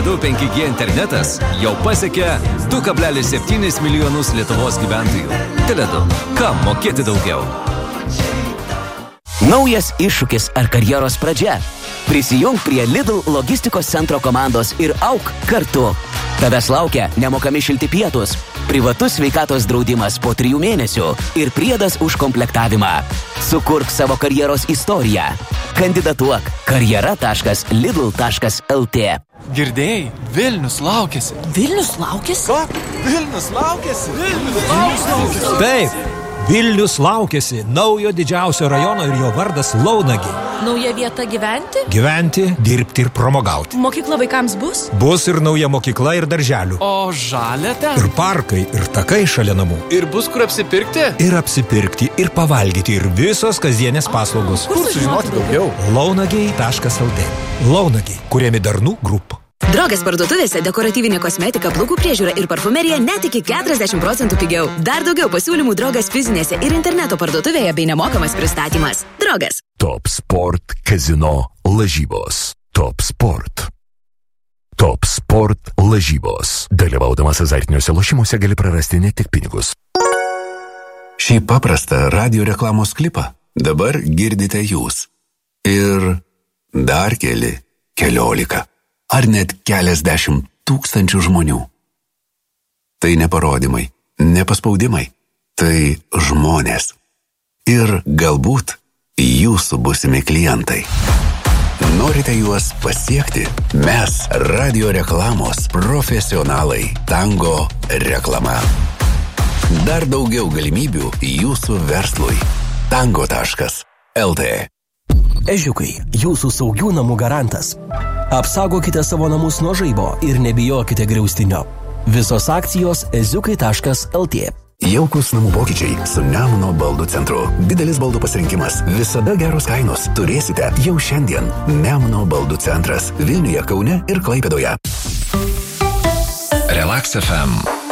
Tele2 5G internetas jau pasiekė 2,7 milijonus Lietuvos gyventojų. Tele2. Kam mokėti daugiau? Naujas iššūkis ar karjeros pradžia? Prisijung prie Lidl logistikos centro komandos ir auk kartu. Tavęs laukia nemokami šilti pietus, privatus sveikatos draudimas po 3 mėnesių ir priedas už komplektavimą. Sukurk savo karjeros istoriją. Kandidatuok karjera.lidl.lt. Girdėjai, Vilnius laukiasi. Vilnius laukiasi? Ką? Vilnius laukiasi? Vilnius laukiasi. Taip, Vilnius laukiasi naujo didžiausio rajono ir jo vardas Launagė. Nauja vieta gyventi? Gyventi, dirbti ir pramogauti. Mokykla vaikams bus? Bus ir nauja mokykla ir darželių. O žalia ten? Ir parkai, ir takai šalia namų. Ir bus kur apsipirkti? Ir apsipirkti, ir pavalgyti, ir visos kasdienės paslaugos. Kur sužinoti daugiau? Launagiai.lt. Launagiai, kuriami Darnų Group. Draugas parduotuvėse dekoratyvinė kosmetika, plaukų priežiūra ir parfumerija net iki 40% pigiau. Dar daugiau pasiūlymų Draugas fizinėse ir interneto parduotuvėje bei nemokamas pristatymas. Draugas. Top Sport Kazino lažybos. Top Sport. Top Sport lažybos. Dalyvaudamas azartiniuose lošimuose gali prarasti ne tik pinigus. Šį paprastą radio reklamos klipą dabar girdite jūs. Ir dar keliolika. Ar net keliasdešimt tūkstančių žmonių. Tai ne parodymai, ne paspaudimai, tai žmonės. Ir galbūt jūsų būsimi klientai. Norite juos pasiekti? Mes, radio reklamos profesionalai, Tango reklama. Dar daugiau galimybių jūsų verslui. Tango.lt. Ežiukai, jūsų saugių namų garantas. Apsaugokite savo namus nuo žaibo ir nebijokite griaustinio. Visos akcijos eziukai.lt. Jaukus namų pokyčiai su Nemuno baldų centru. Didelis baldų pasirinkimas, visada geros kainos. Turėsite jau šiandien. Nemuno baldų centras Vilniuje, Kaune ir Klaipėdoje. Relax FM.